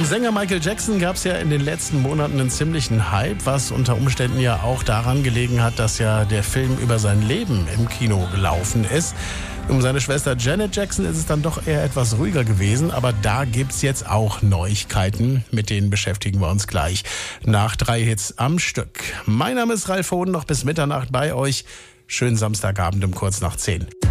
Sänger Michael Jackson gab es ja in den letzten Monaten einen ziemlichen Hype, was unter Umständen ja auch daran gelegen hat, dass ja der Film über sein Leben im Kino gelaufen ist. Um seine Schwester Janet Jackson ist es dann doch eher etwas ruhiger gewesen, aber da gibt's jetzt auch Neuigkeiten, mit denen beschäftigen wir uns gleich. Nach 3 Hits am Stück. Mein Name ist Ralf Hohn, noch bis Mitternacht bei euch. Schönen Samstagabend um kurz nach 10.